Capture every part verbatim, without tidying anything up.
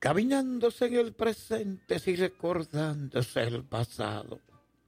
Caminándose en el presente y recordándose el pasado.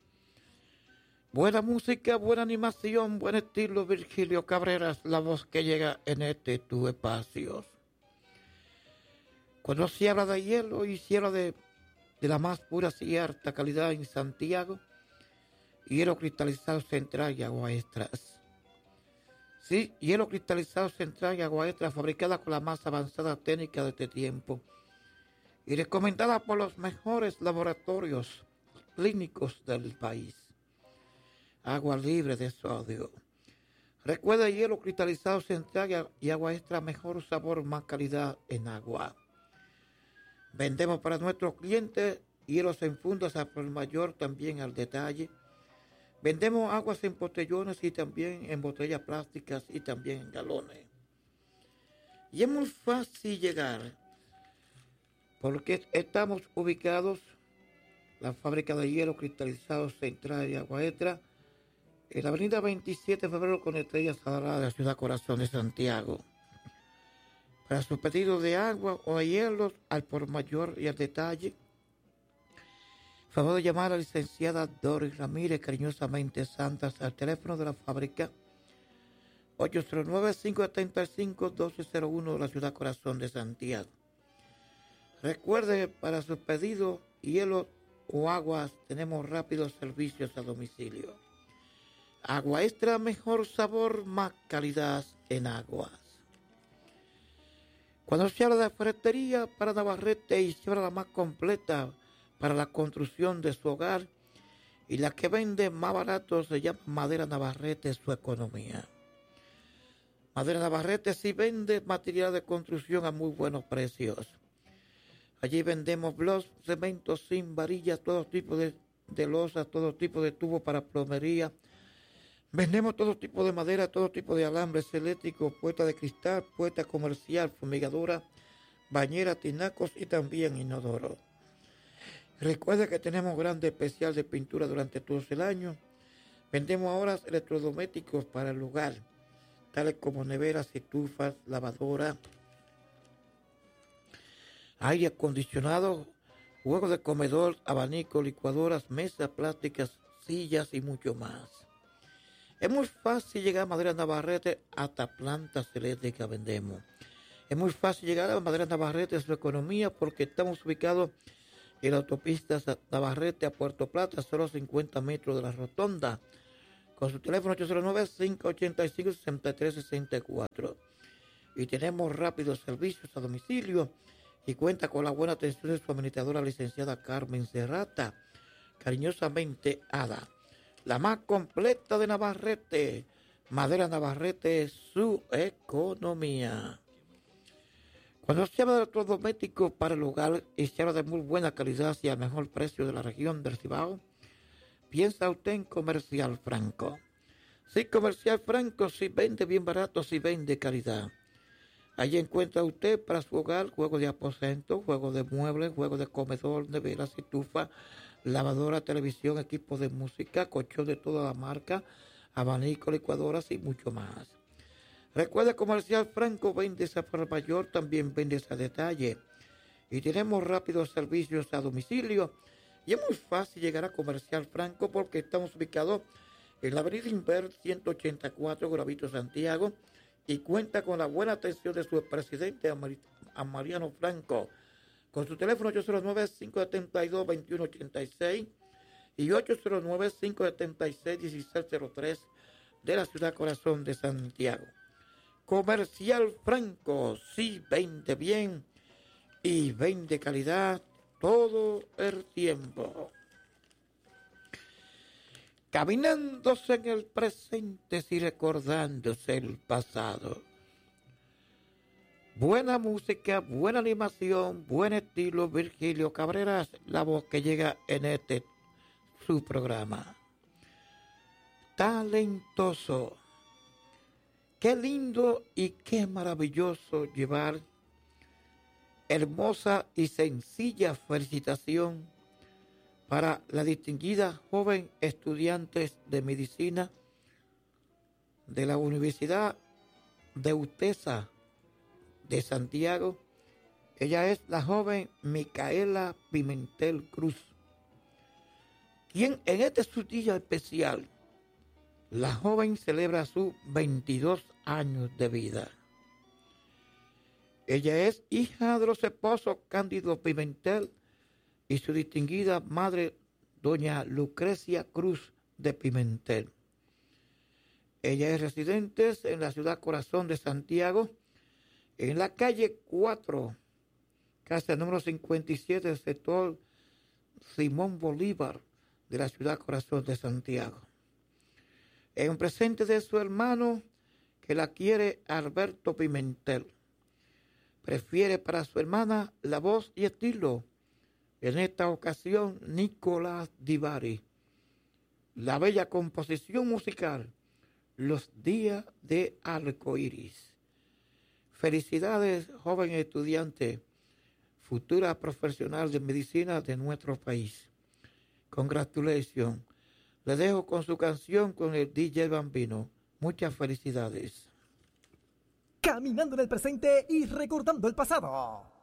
Buena música, buena animación, buen estilo, Virgilio Cabreras, la voz que llega en este tu espacio. Cuando se habla de hielo y se habla de, de la más pura y alta calidad en Santiago, hielo cristalizado central y agua extras. Sí, hielo cristalizado central y agua extra fabricada con la más avanzada técnica de este tiempo y recomendada por los mejores laboratorios clínicos del país. Agua libre de sodio. Recuerda, hielo cristalizado central y agua extra, mejor sabor, más calidad en agua. Vendemos para nuestros clientes hielos en fundas a por mayor, también al detalle. Vendemos aguas en botellones y también en botellas plásticas y también en galones. Y es muy fácil llegar porque estamos ubicados, la fábrica de hielo cristalizado central y agua extra, en la avenida veintisiete de febrero con Estrella Sagrada de la ciudad corazón de Santiago. Para su pedido de agua o de hielos al por mayor y al detalle, favor de llamar a la licenciada Doris Ramírez, cariñosamente Santas, al teléfono de la fábrica ocho cero nueve, cinco siete cinco, uno dos cero uno de la ciudad corazón de Santiago. Recuerde, para sus pedidos, hielos o aguas, tenemos rápidos servicios a domicilio. Agua extra, mejor sabor, más calidad en aguas. Cuando se habla de ferretería para Navarrete y se habla la más completa para la construcción de su hogar y la que vende más barato se llama Madera Navarrete, su economía. Madera Navarrete sí vende material de construcción a muy buenos precios. Allí vendemos blocks, cementos sin varillas, todo tipo de, de losas, todo tipo de tubos para plomería. Vendemos todo tipo de madera, todo tipo de alambres eléctricos, puertas de cristal, puerta comercial, fumigadora, bañera, tinacos y también inodoro. Recuerda que tenemos grande especial de pintura durante todo el año. Vendemos ahora electrodomésticos para el hogar, tales como neveras, estufas, lavadoras, aire acondicionado, juegos de comedor, abanico, licuadoras, mesas plásticas, sillas y mucho más. Es muy fácil llegar a Madera Navarrete, hasta plantas eléctricas vendemos. Es muy fácil llegar a Madera Navarrete, su economía, porque estamos ubicados en la autopista Navarrete a Puerto Plata, solo cincuenta metros de la rotonda, con su teléfono ocho cero nueve, cinco ocho cinco, seis tres seis cuatro. Y tenemos rápidos servicios a domicilio y cuenta con la buena atención de su administradora, licenciada Carmen Serrata, cariñosamente Ada. La más completa de Navarrete, Madera Navarrete, su economía. Cuando se habla de electrodomésticos para el hogar y se habla de muy buena calidad y al mejor precio de la región del Cibao, piensa usted en Comercial Franco. Sí, Comercial Franco sí vende bien barato, sí vende calidad. Allí encuentra usted para su hogar juegos de aposento, juegos de muebles, juegos de comedor, neveras, estufa, lavadora, televisión, equipos de música, colchón de toda la marca, abanico, licuadoras y mucho más. Recuerda, Comercial Franco vende esa por mayor, también vende ese detalle. Y tenemos rápidos servicios a domicilio. Y es muy fácil llegar a Comercial Franco porque estamos ubicados en la avenida Inver ciento ochenta y cuatro, Gravito, Santiago. Y cuenta con la buena atención de su presidente, a Mariano Franco, con su teléfono ocho cero nueve, cinco siete dos, dos uno ocho seis y ocho cero nueve, cinco siete seis, uno seis cero tres de la ciudad corazón de Santiago. Comercial Franco, sí vende bien y vende calidad todo el tiempo. Caminándose en el presente y recordándose el pasado. Buena música, buena animación, buen estilo, Virgilio Cabreras, la voz que llega en este su programa. Talentoso. Qué lindo y qué maravilloso llevar hermosa y sencilla felicitación para la distinguida joven estudiante de medicina de la Universidad de UTESA de Santiago, Ella es la joven Micaela Pimentel Cruz, quien en este su día especial, la joven celebra sus veintidós años de vida. Ella es hija de los esposos Cándido Pimentel y su distinguida madre, doña Lucrecia Cruz de Pimentel. Ella es residente en la ciudad corazón de Santiago, en la calle cuatro, casa número cincuenta y siete, del sector Simón Bolívar de la ciudad corazón de Santiago. En presente de su hermano, que la quiere, Alberto Pimentel. Prefiere para su hermana la voz y estilo. En esta ocasión, Nicolás Divari. La bella composición musical, Los días de arcoíris. Felicidades, joven estudiante, futura profesional de medicina de nuestro país. Congratulations. Le dejo con su canción con el D J Bambino. Muchas felicidades. Caminando en el presente y recordando el pasado.